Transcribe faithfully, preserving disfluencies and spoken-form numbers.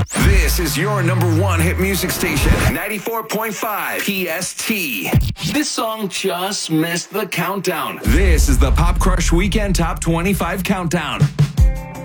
This is your number one hit music station, ninety-four point five P S T. This song just missed the countdown. This is the Pop Crush Weekend Top twenty-five Countdown.